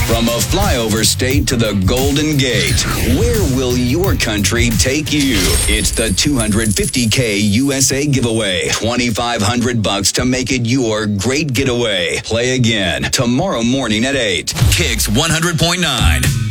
From a flyover state to the Golden Gate, where will your country take you? It's the $250K USA giveaway. $2,500 to make it your great getaway. Play again tomorrow morning at 8. Kicks 100.9.